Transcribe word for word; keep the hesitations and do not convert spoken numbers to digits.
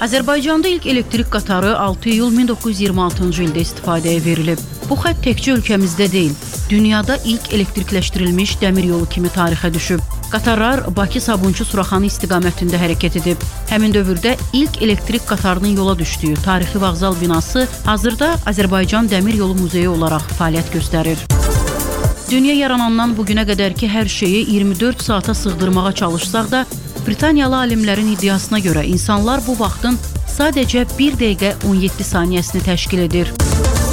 Azərbaycanda ilk elektrik qatarı altı iyul min doqquz yüz iyirmi altıncı ildə istifadəyə verilib. Bu xətt təkcə ölkəmizdə deyil, dünyada ilk elektrikləşdirilmiş dəmir yolu kimi tarixə düşüb. Qatarlar Bakı-Sabunçu-Suraxanı istiqamətində hərəkət edib. Həmin dövrdə ilk elektrik qatarının yola düşdüyü tarixi vağzal binası hazırda Azərbaycan Dəmir Yolu Muzeyi olaraq fəaliyyət göstərir. Dünya yaranandan bugünə qədərki hər şeyi iyirmi dörd saata sığdırmağa çalışsaq da, Britaniyalı alimlərin iddiasına görə insanlar bu vaxtın sadəcə bir dəqiqə on yeddi saniyəsini təşkil edir.